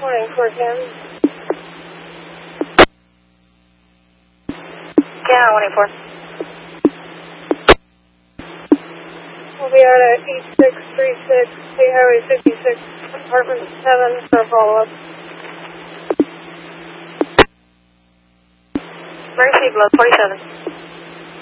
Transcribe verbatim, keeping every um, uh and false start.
Morning, four ten. Yeah, one eight four. We'll be out at eight six three six, State Highway fifty-six, Apartment seven for a follow-up. Mercy, below forty-seven.